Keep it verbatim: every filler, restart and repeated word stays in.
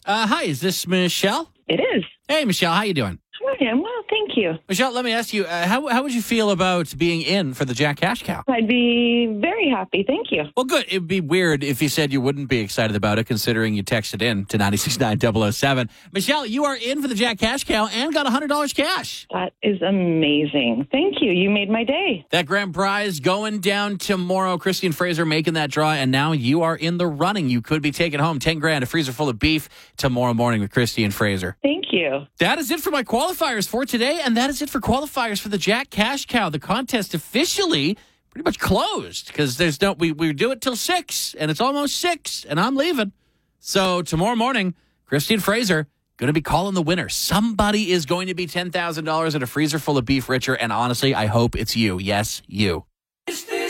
Uh, hi, is this Michelle? It is. Hey, Michelle, how you doing? Hi, I'm well, thank you. Michelle, let me ask you, uh, how how would you feel about being in for the Jack Cash Cow? I'd be very happy, thank you. Well, good. It'd be weird if you said you wouldn't be excited about it, considering you texted in to nine six nine double oh seven. Michelle, you are in for the Jack Cash Cow and got one hundred dollars cash. That is amazing. Thank you. You made my day. That grand prize going down tomorrow. Christy and Fraser making that draw, and now you are in the running. You could be taking home ten grand, a freezer full of beef tomorrow morning with Christy and Fraser. Thank you. That is it for my qualifiers for today, and that is it for qualifiers for the Jack Cash Cow. The contest officially pretty much closed because there's no we we do it till six, and it's almost six, and I'm leaving. So tomorrow morning, Christy and Fraser going to be calling the winner. Somebody is going to be ten thousand dollars and a freezer full of beef richer, and honestly, I hope it's you. Yes, you.